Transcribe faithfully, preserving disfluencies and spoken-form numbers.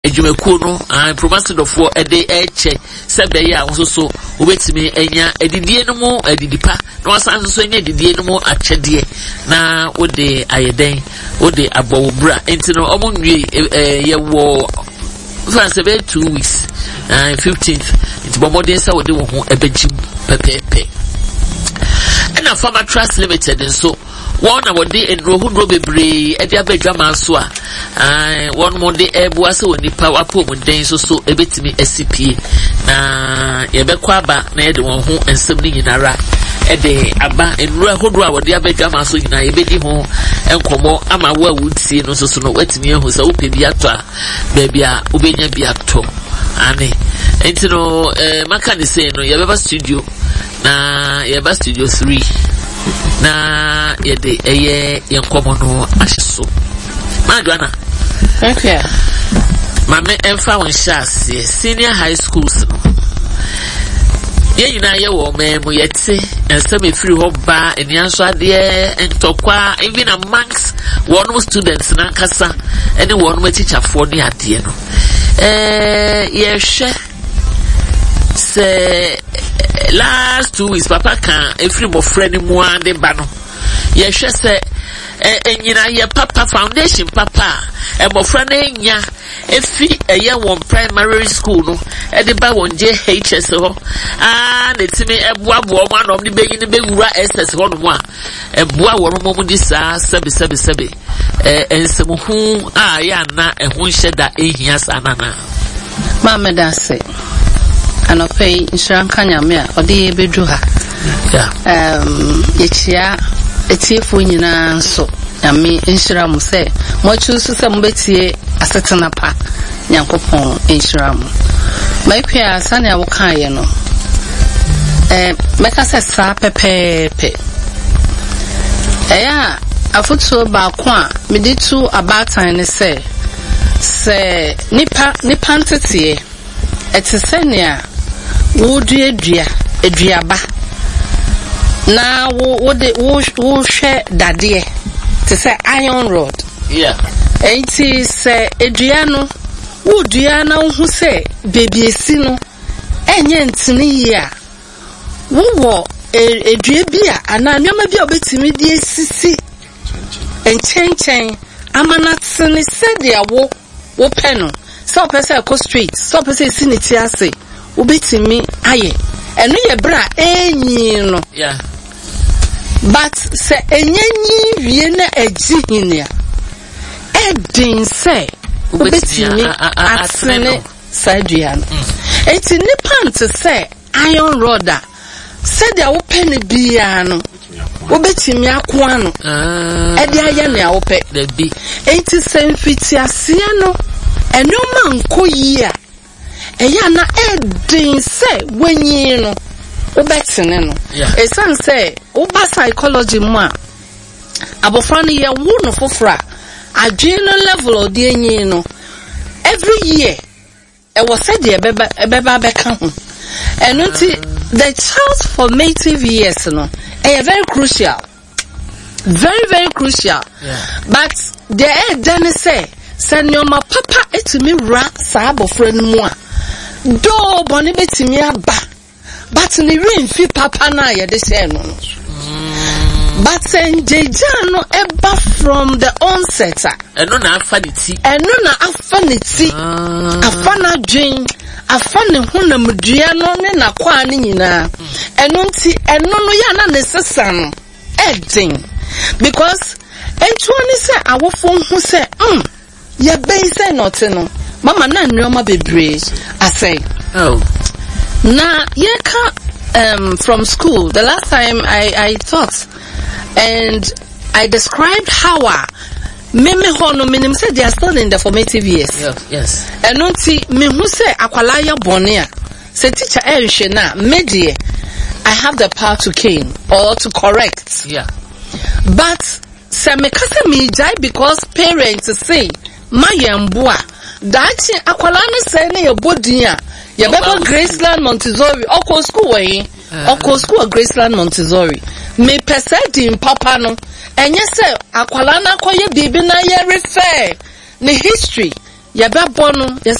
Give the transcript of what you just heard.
Ejumekuo no an promise for a day eche sebe ya nso so obetimi enya edidie no mu edidipa na wasan so enya edidie no mu achede na wode ayeden wode abowbra enti no omonwie ye wo France about two weeks uh fifteenth it's bomodin say wode wo ho ebegim pepepe na Farmer Trust Limited nso one na wode enro hundro bebre e dia badwama so a ah one mo de ebu ase woni pa wapo mo den so so ebetimi S P na ye bekwa aba na ye de won ho ensem ni nyinara e de aba enro hundro a wode abadwama so nyina ye bedi ho enkomo ama wo awutie no so so no watimi ehu se wo pe bi ato a ba bia obenya bi ato ane enti no eh maka ni say no ye beba studio na ye ba studio three na ye de eye yenkomo no ahyeso madwana okay mame emfa won shase senior high schools no ye nyina ye wo memu yete ensem efiri ho ba enianso ade entokwa even amongst one students na kasa ene one teacher for ni ade no eh ye hwe se last two weeks papa kan every mo friend mu ande ba no ye hwe se enyina ye papa foundation papa e mo friend enya efi eye won primary school no e de ba won J H S ho ah netimi eboabo mo anom ni beyi ni bewura S S ho no mo a eboa won mo mu di sa sebe sebe sebe eh ensemu hu ah ya na ehun hyeda ehia sanana mama dase anopei inshanka nyame a ode bedu ha yeah um yechia etiefo nyina nso nyame inshira mu se mo chusu se mbetie asetena pa nyankopon inshira mu maipia sane awo kan ye no eh meka se sa pepepe eya afutu ba ko a meditu abatan ne se se nipa nipa ntetie etesenia wo dua dua eduaba na wo wo de wo wo hwe dade te say iron rod yeah enti se edua no wo dua na hu se bebi esi no enye ntini yi a wo wo edua bi a ana nyoma bi a obetimi di esisi enchenchen amana tsini se de awo wo peno so pese ko street so pese siniti ase obetimi aye eno ye bra enyi no yeah but se enyenyi wie na agihinia edin se obetimi atene sadua no eti ni pant se iron rod a se de wo pen bia no obetimi akoa no e de aye na wo pe the bi eti se mfiti ase no eno ma nkoyi a eya na edin se wenyi no obetene no esan se oba psychology mu a abofra no ye wo no fofra adweno level odi enyi no every year e was said de beba beba beka ho eno nti the child's formative years no e very crucial very very crucial yeah. But the e dane say senior ma papa etimi ra sa abofra no mu a do boni betimi aba but ni rain fi papa na ye de say no but senjeja no eba from the onset eno na afanity eno na afanity afana dwen afane hunam dua no ne na kwa ne nyina eno nti eno no ya na ne sesa no edin because entu oni say awofo hu say mm ye ben say not no mama na nneoma bebre asay oh na ye ka um from school the last time I I taught and I described how a meme hono minim say they are still in the formative years. Yes, yes. And nti me hu say akwala ya bone a say teacher ehwe na medie I have the power to cane or to correct. Yeah. But say me kase me jai because parents say my yamboa dachi akwala no say na your body a ye beba Graceland Montessori oko school we oko school Graceland Montessori me pesedi papa no enye se akwala na koye bibi na ye refer ne history yɛbɛbɔ no